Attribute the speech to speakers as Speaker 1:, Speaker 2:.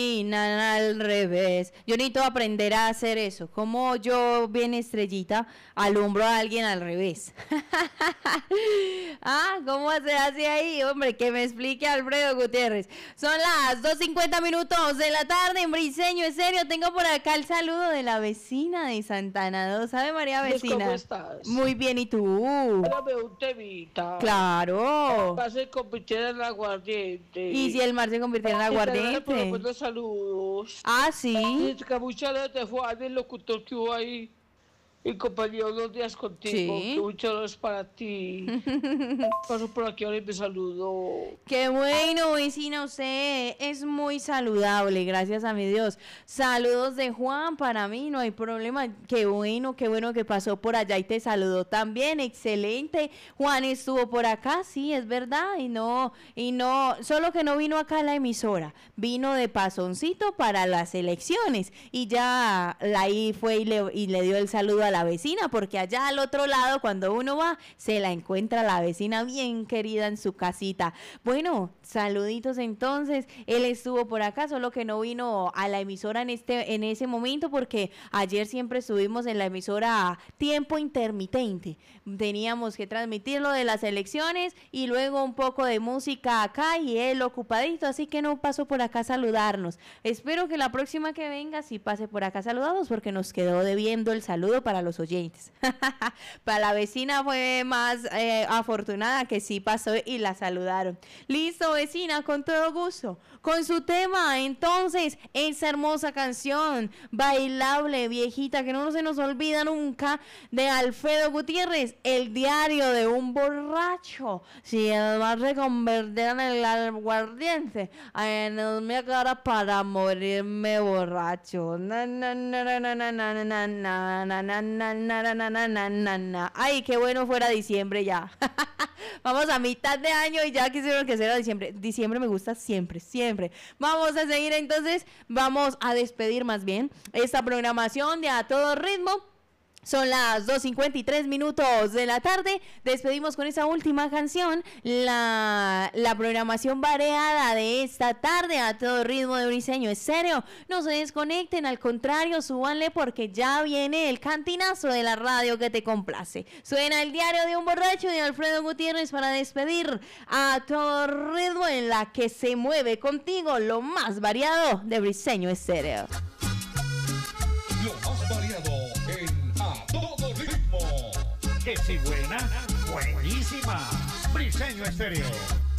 Speaker 1: al revés. Yo necesito aprender a hacer eso. Como yo, bien estrellita, alumbro a alguien al revés. ¿Cómo se hace ahí? Hombre, que me explique Alfredo Gutiérrez. Son las 2:50 de la tarde en Briseño Estéreo. Tengo por acá el saludo de la vecina de Santana 2. ¿Sabe, María vecina?
Speaker 2: ¿Cómo estás?
Speaker 1: Muy bien, ¿y tú?
Speaker 2: Dame un temita.
Speaker 1: Claro.
Speaker 2: Va a ser convirtiera en aguardiente.
Speaker 1: ¿Y si el mar se convirtiera en aguardiente?
Speaker 2: Por lo menos saludos.
Speaker 1: Sí.
Speaker 2: Y que muchas gracias, Juan, el locutor que hubo ahí. Y compañía, unos días contigo,
Speaker 1: sí.
Speaker 2: que muchas gracias para ti. Paso por aquí ahora y me saludo.
Speaker 1: Qué bueno, vecina, usted es muy saludable, gracias a mi Dios. Saludos de Juan, para mí no hay problema. Qué bueno que pasó por allá y te saludó también, excelente. Juan estuvo por acá, sí, es verdad, y no, solo que no vino acá a la emisora, vino de pasoncito para las elecciones y ya ahí fue y le dio el saludo a la vecina, porque allá al otro lado, cuando uno va, se la encuentra la vecina bien querida en su casita. Bueno, saluditos entonces. Él estuvo por acá, solo que no vino a la emisora en ese momento, porque ayer siempre estuvimos en la emisora a tiempo intermitente. Teníamos que transmitir lo de las elecciones y luego un poco de música acá y él ocupadito, así que no pasó por acá a saludarnos. Espero que la próxima que venga sí pase por acá a saludarnos, porque nos quedó debiendo el saludo para los oyentes. Para la vecina fue más afortunada, que sí pasó y la saludaron. Listo, vecina, con todo gusto. Con su tema, entonces, esa hermosa canción, bailable, viejita, que no se nos olvida nunca, de Alfredo Gutiérrez, El diario de un borracho. Si el mar se convirtiera en el aguardiente, en mi cara para morirme borracho. Ay, qué bueno fuera diciembre ya. Vamos a mitad de año y ya quisieron que sea diciembre. Diciembre me gusta siempre. Vamos a seguir entonces, vamos a despedir más bien esta programación de A Todo Ritmo. Son las 2:53 de la tarde. Despedimos con esa última canción la programación variada de esta tarde a todo ritmo de Briseño Estéreo. No se desconecten, al contrario, súbanle, porque ya viene el cantinazo de la radio que te complace. Suena El diario de un borracho de Alfredo Gutiérrez para despedir a todo ritmo, en la que se mueve contigo lo más variado de Briseño Estéreo.
Speaker 3: Lo más variado en A Todo Ritmo.
Speaker 4: Que si buena, buenísima. Briseño Estéreo.